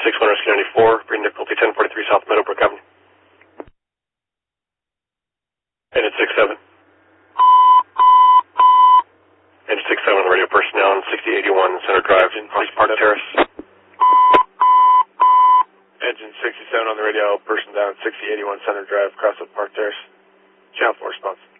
61 Rescue 94, bring difficulty 1043 South Meadowbrook Avenue. Engine 67. Engine 67 on the radio personnel on 6081 Center Drive, Police Park Terrace. Engine 67 on the radio, person down 6081 Center Drive, Crosswood Park Terrace. Channel 4 response.